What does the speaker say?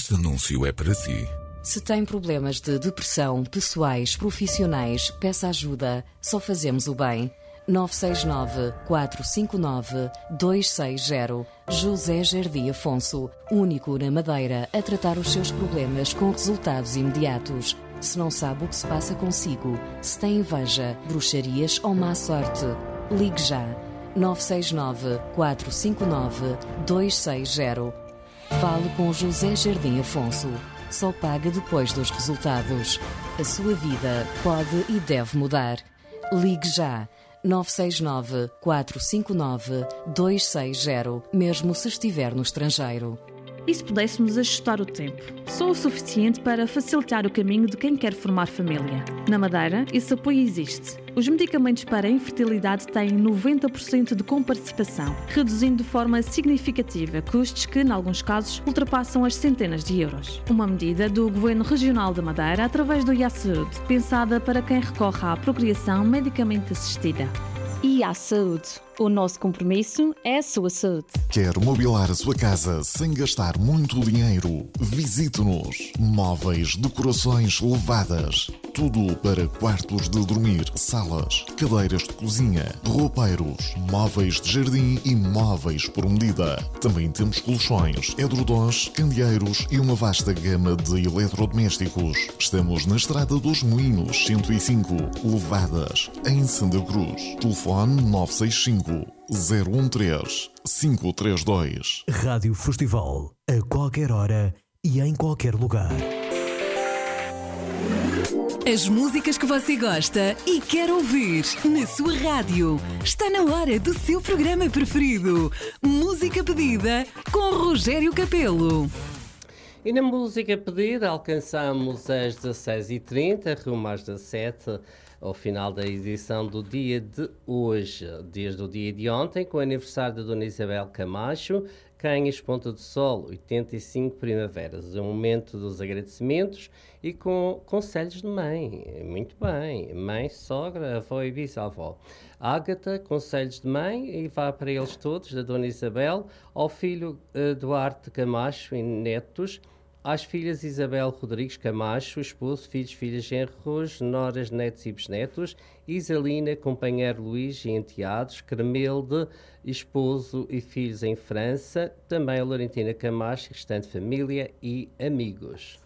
Este anúncio é para si. Se tem problemas de depressão, pessoais, profissionais, peça ajuda. Só fazemos o bem. 969-459-260. José Jardim Afonso, único na Madeira a tratar os seus problemas com resultados imediatos. Se não sabe o que se passa consigo, se tem inveja, bruxarias ou má sorte, ligue já. 969-459-260. Fale com José Jardim Afonso. Só paga depois dos resultados. A sua vida pode e deve mudar. Ligue já. 969-459-260, mesmo se estiver no estrangeiro. E se pudéssemos ajustar o tempo? Só o suficiente para facilitar o caminho de quem quer formar família. Na Madeira, esse apoio existe. Os medicamentos para a infertilidade têm 90% de comparticipação, reduzindo de forma significativa custos que, em alguns casos, ultrapassam as centenas de euros. Uma medida do Governo Regional da Madeira através do IA-Saúde, pensada para quem recorre à procriação medicamente assistida. IA-Saúde. O nosso compromisso é a sua saúde. Quer mobilar a sua casa sem gastar muito dinheiro? Visite-nos. Móveis, decorações elevadas. Tudo para quartos de dormir, salas, cadeiras de cozinha, roupeiros, móveis de jardim e móveis por medida. Também temos colchões, edredons, candeeiros e uma vasta gama de eletrodomésticos. Estamos na Estrada dos Moinhos, 105, Levadas, em Santa Cruz. Telefone 965 013 532. Rádio Festival, a qualquer hora e em qualquer lugar. As músicas que você gosta e quer ouvir na sua rádio. Está na hora do seu programa preferido. Música Pedida com Rogério Capelo. E na música pedida alcançamos às 16h30, rumo às 17h, ao final da edição do dia de hoje. Desde o dia de ontem, com o aniversário da Dona Isabel Camacho, Canhas Ponta do Sol, 85 primaveras. É um momento dos agradecimentos e com conselhos de mãe. Muito bem. Mãe, sogra, avó e bisavó. Ágata, conselhos de mãe, e vá para eles todos, da Dona Isabel, ao filho Duarte Camacho e netos, às filhas Isabel Rodrigues Camacho, esposo, filhos, filhas, genros, noras, netos e bisnetos, Isalina, companheiro Luís e enteados, Cremelde, esposo e filhos em França, também a Laurentina Camacho, restante família e amigos.